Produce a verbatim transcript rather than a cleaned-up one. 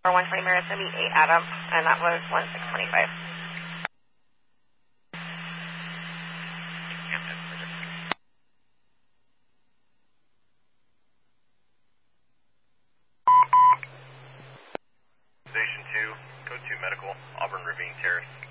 for one twenty minutes, going to be eight Adam, and that was one six twenty-five. Station two, code two medical, Auburn Ravine Terrace.